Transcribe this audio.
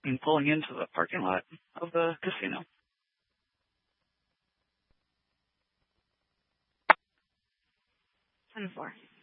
and pulling into the parking lot of the casino. And 4.